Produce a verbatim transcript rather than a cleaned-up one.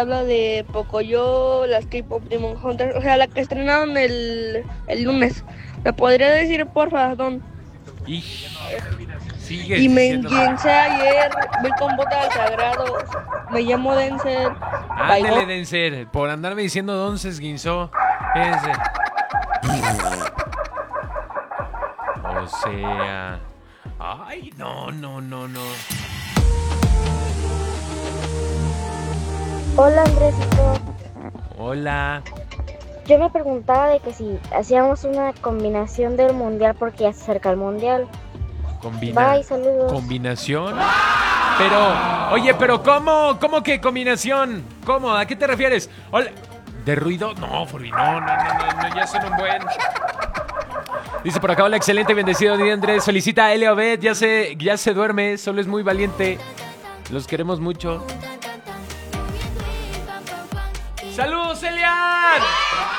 Habla de Pocoyo, las K-pop Demon Hunters, o sea, la que estrenaron el, el lunes. ¿Me podría decir, porfa, Don? Y sigues Y me diciendo. engincé ayer, voy con bota al sagrado. Me llamo Denzel. Ándele, Baigón. Denser, por andarme diciendo don se esguinzó. Ese. O sea. Ay, no, no, no, no. Hola Andresito, Hola. yo me preguntaba de que si hacíamos una combinación del mundial porque ya se acerca el mundial. Combina. Bye, saludos. ¿Combinación? Pero, oye, pero ¿cómo? ¿Cómo que combinación? ¿Cómo? ¿A qué te refieres? Hola. ¿De ruido? No, Furby, no, no, no, no, no, ya son un buen. Dice por acá, hola, excelente y bendecido día, Andrés. Felicita a Elia Obed, ya se, ya se duerme, solo es muy valiente. Los queremos mucho. ¡Saludos, Elian!